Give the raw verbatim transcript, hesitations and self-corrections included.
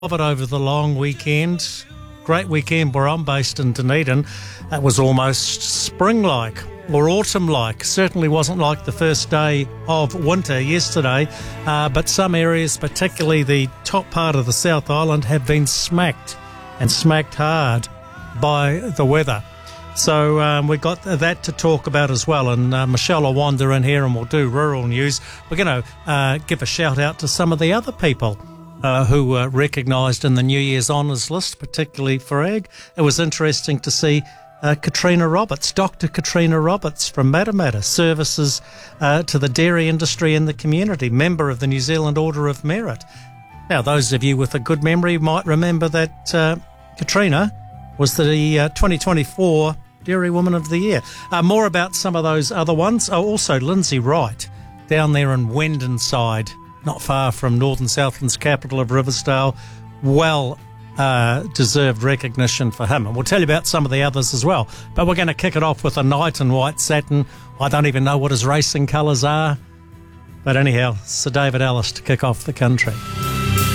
of it over the long weekend. Great weekend where I'm based in Dunedin. That was almost spring-like or autumn-like. Certainly wasn't like the first day of winter yesterday, uh, but some areas, particularly the top part of the South Island, have been smacked and smacked hard by the weather. So um, we've got that to talk about as well. And uh, Michelle will wander in here and we'll do rural news. We're going to uh, give a shout out to some of the other people Uh, who were recognised in the New Year's Honours list, particularly for ag. It was interesting to see uh, Katrina Roberts, Doctor Katrina Roberts from Matamata, services uh, to the dairy industry in the community, member of the New Zealand Order of Merit. Now, those of you with a good memory might remember that uh, Katrina was the uh, twenty twenty-four Dairy Woman of the Year. Uh, more about some of those other ones. Oh, also, Lindsay Wright, down there in Wendon side, not far from Northern Southland's capital of Riversdale. Well uh, deserved recognition for him. And we'll tell you about some of the others as well. But we're going to kick it off with a knight in white satin. I don't even know what his racing colours are. But anyhow, Sir David Ellis to kick off the country.